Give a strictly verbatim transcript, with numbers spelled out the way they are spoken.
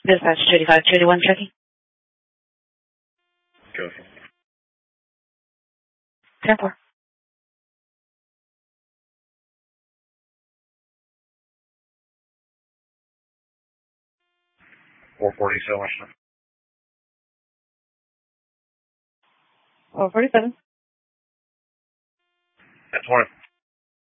Dispatch two eighty-five, two eighty-one, checking. Go. ten four. four forty-seven. four forty-seven. That's one.